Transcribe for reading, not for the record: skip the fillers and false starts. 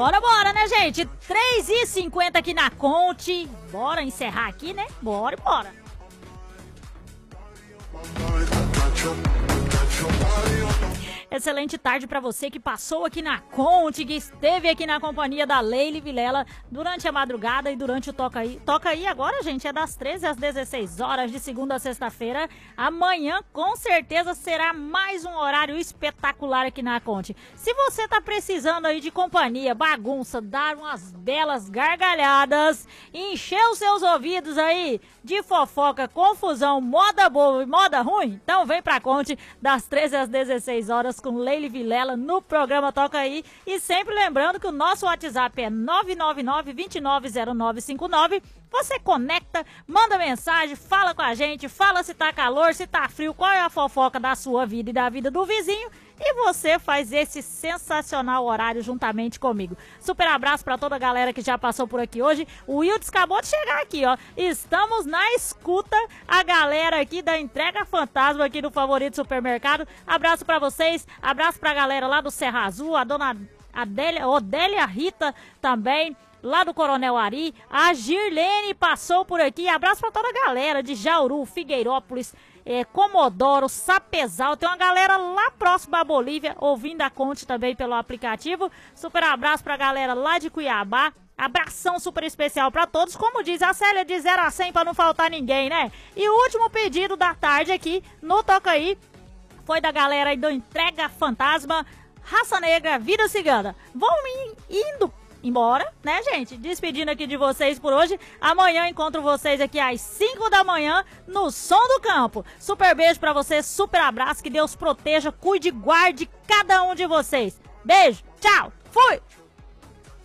Bora, bora, né, gente? 3h50 aqui na Conte. Bora encerrar aqui, né? Bora, bora. Excelente tarde para você que passou aqui na Conte, que esteve aqui na companhia da Leila Vilela durante a madrugada e durante o Toca Aí. Toca Aí agora, gente, é das 13 às 16 horas de segunda a sexta-feira. Amanhã, com certeza, será mais um horário espetacular aqui na Conte. Se você tá precisando aí de companhia, bagunça, dar umas belas gargalhadas, encher os seus ouvidos aí de fofoca, confusão, moda boa e moda ruim, então vem pra Conte das 13 às 16 horas com Leila Vilela no programa Toca Aí. E sempre lembrando que o nosso WhatsApp é 999-290959. Você conecta, manda mensagem, fala com a gente, fala se tá calor, se tá frio, qual é a fofoca da sua vida e da vida do vizinho. E você faz esse sensacional horário juntamente comigo. Super abraço pra toda a galera que já passou por aqui hoje. O Wildes acabou de chegar aqui, ó. Estamos na escuta, a galera aqui da Entrega Fantasma aqui do Favorito Supermercado. Abraço pra vocês, abraço pra galera lá do Serra Azul, a dona Odélia Rita também, lá do Coronel Ari. A Girlene passou por aqui. Abraço pra toda a galera de Jauru, Figueirópolis, Comodoro, Sapezal. Tem uma galera lá próximo da Bolívia ouvindo a Conte também pelo aplicativo. Super abraço pra galera lá de Cuiabá. Abração super especial pra todos. Como diz a Célia, de 0 a 100 pra não faltar ninguém, né? E o último pedido da tarde aqui no Toca Aí foi da galera aí do Entrega Fantasma, Raça Negra, Vida Cigana. Vão indo embora, né, gente? Despedindo aqui de vocês por hoje. Amanhã encontro vocês aqui às 5 da manhã no Som do Campo. Super beijo pra vocês, super abraço. Que Deus proteja, cuide e guarde cada um de vocês. Beijo, tchau, fui!